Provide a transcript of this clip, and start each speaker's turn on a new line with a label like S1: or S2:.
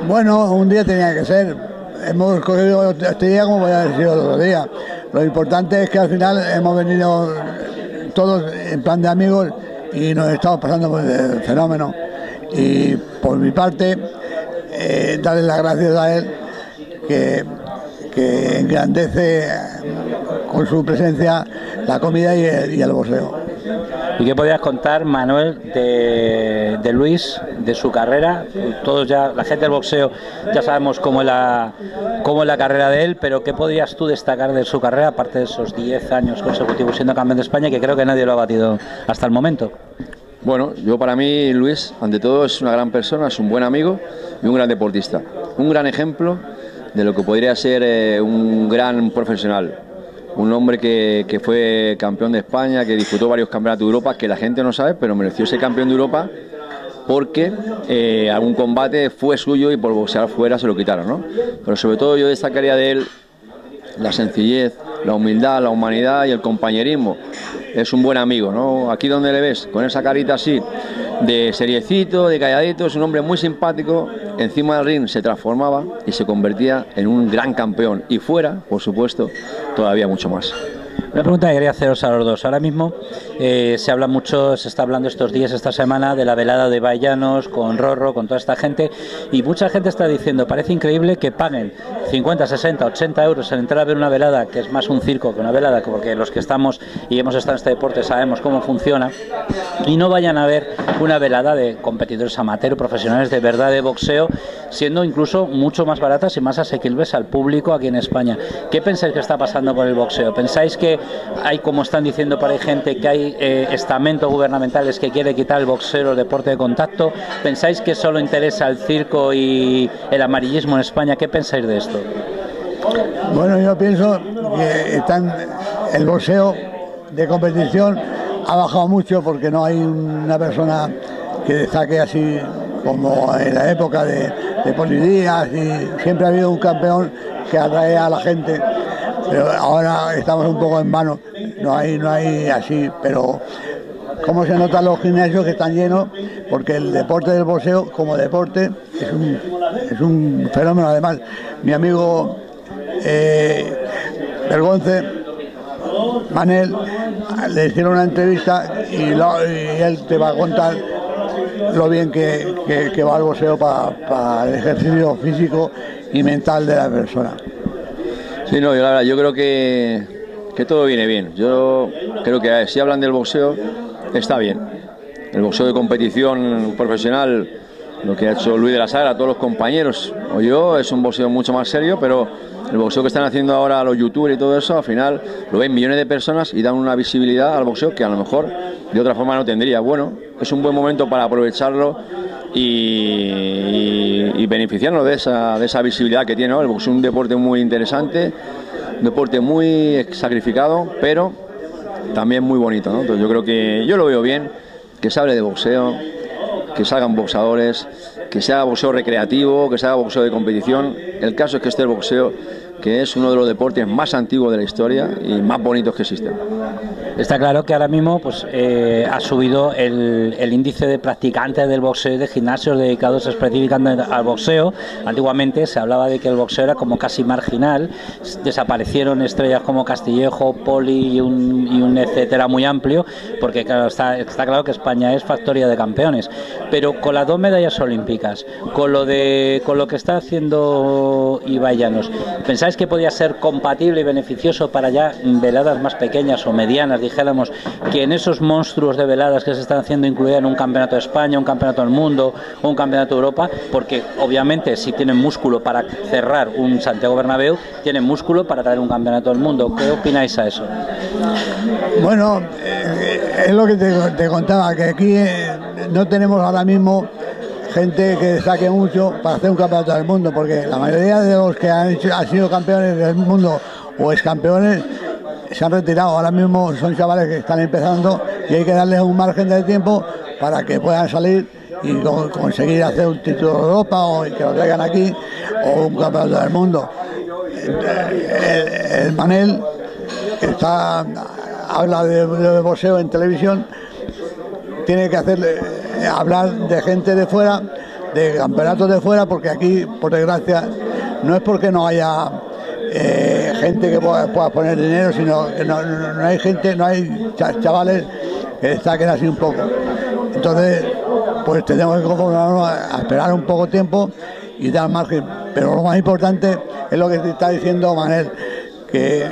S1: Bueno, un día tenía que ser. Hemos cogido este día como podía haber sido el otro día. Lo importante es que al final hemos venido todos en plan de amigos y nos estamos pasando por el fenómeno. Y por mi parte, darle las gracias a él que engrandece con su presencia la comida y el boxeo.
S2: ¿Y qué podías contar, Manuel, de Luis, de su carrera? Todos ya, la gente del boxeo, ya sabemos cómo es la carrera de él, pero ¿qué podrías tú destacar de su carrera, aparte de esos 10 años consecutivos siendo campeón de España, que creo que nadie lo ha batido hasta el momento?
S3: Bueno, para mí Luis, ante todo, es una gran persona, es un buen amigo y un gran deportista. Un gran ejemplo de lo que podría ser un gran profesional. Un hombre que fue campeón de España, que disputó varios campeonatos de Europa, que la gente no sabe, pero mereció ser campeón de Europa porque algún combate fue suyo y por boxear fuera se lo quitaron, ¿no? Pero sobre todo yo destacaría de él la sencillez, la humildad, la humanidad y el compañerismo. Es un buen amigo, ¿no? Aquí donde le ves, con esa carita así, de seriecito, de calladito, es un hombre muy simpático. Encima del ring se transformaba y se convertía en un gran campeón. Y fuera, por supuesto, todavía mucho más.
S2: Una pregunta que quería haceros a los dos. Ahora mismo se habla mucho, se está hablando estos días, esta semana, de la velada de Baillanos, con Rorro, con toda esta gente, y mucha gente está diciendo, parece increíble que paguen 50, 60, 80 euros en entrar a ver una velada, que es más un circo que una velada, porque los que estamos y hemos estado en este deporte sabemos cómo funciona, y no vayan a ver una velada de competidores amateur, profesionales de verdad de boxeo, siendo incluso mucho más baratas y más asequibles al público aquí en España. ¿Qué pensáis que está pasando con el boxeo? ¿Pensáis que hay, como están diciendo por ahí gente, que hay estamentos gubernamentales que quiere quitar el boxeo, el deporte de contacto? ¿Pensáis que solo interesa el circo y el amarillismo en España? ¿Qué pensáis de esto?
S1: Bueno, yo pienso que el boxeo de competición ha bajado mucho porque no hay una persona que destaque así como en la época de Polidías, y siempre ha habido un campeón que atrae a la gente, pero ahora estamos un poco en vano, no hay así, pero cómo se notan los gimnasios que están llenos, porque el deporte del boxeo como deporte es un fenómeno. Además, mi amigo Bergonce, Manel, le hicieron una entrevista y él te va a contar lo bien que va el boxeo para el ejercicio físico y mental de la persona.
S3: Sí, no, la verdad, yo creo que todo viene bien. Yo creo que si hablan del boxeo, está bien. El boxeo de competición profesional, lo que ha hecho Luis de la Sagra, todos los compañeros o yo, es un boxeo mucho más serio, pero el boxeo que están haciendo ahora los youtubers y todo eso, al final lo ven millones de personas y dan una visibilidad al boxeo que a lo mejor de otra forma no tendría. Bueno, es un buen momento para aprovecharlo y beneficiarnos de esa visibilidad que tiene, ¿no? El boxeo es un deporte muy interesante, un deporte muy sacrificado, pero también muy bonito, ¿no? Entonces yo creo que yo lo veo bien, que se hable de boxeo, que salgan boxadores, que se haga boxeo recreativo, que se haga boxeo de competición. El caso es que el boxeo, que es uno de los deportes más antiguos de la historia y más bonitos que existen.
S2: Está claro que ahora mismo pues ha subido el índice de practicantes del boxeo y de gimnasios dedicados específicamente al boxeo. Antiguamente se hablaba de que el boxeo era como casi marginal, desaparecieron estrellas como Castillejo, Poli y un etcétera muy amplio, porque claro, está claro que España es factoría de campeones, pero con las 2 medallas olímpicas, con lo que está haciendo Ibai Llanos, ¿pensáis que podía ser compatible y beneficioso para ya veladas más pequeñas o medianas, dijéramos, que en esos monstruos de veladas que se están haciendo incluyan un campeonato de España, un campeonato del mundo o un campeonato de Europa? Porque obviamente si tienen músculo para cerrar un Santiago Bernabéu, tienen músculo para traer un campeonato del mundo. ¿Qué opináis a eso?
S1: Bueno, es lo que te contaba, que aquí no tenemos ahora mismo gente que destaque mucho para hacer un campeonato del mundo, porque la mayoría de los que han sido campeones del mundo o ex campeones se han retirado. Ahora mismo son chavales que están empezando y hay que darles un margen de tiempo para que puedan salir y conseguir hacer un título de Europa o que lo traigan aquí, o un campeonato del mundo. El Manel habla de boxeo en televisión, tiene que hablar de gente de fuera de campeonatos de fuera, porque aquí, por desgracia, no es porque no haya gente que pueda poner dinero, sino que no hay gente, no hay chavales que destaquen así un poco. Entonces, pues tenemos que conformarnos a esperar un poco tiempo y dar margen. Pero lo más importante es lo que te está diciendo Manel, que